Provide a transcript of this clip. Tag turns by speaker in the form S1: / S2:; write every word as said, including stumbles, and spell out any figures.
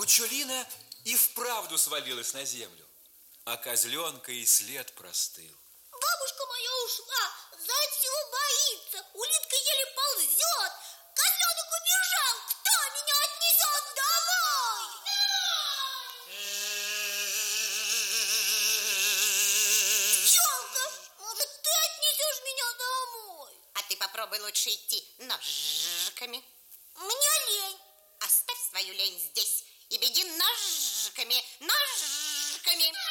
S1: Гучулина и вправду свалилась на землю, а козленка и след простыл.
S2: Бабушка моя ушла, заяц его боится, улитка еле ползет, козленок убежал, кто меня отнесет домой? Пчелка, может, ты отнесешь меня домой?
S3: А ты попробуй лучше идти ножками.
S2: Мне лень.
S3: Оставь свою лень здесь и беги ножками, ножками.